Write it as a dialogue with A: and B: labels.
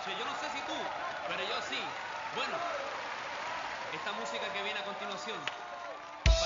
A: noche. Yo no sé si tú, pero yo sí. Bueno, esta música que viene a continuación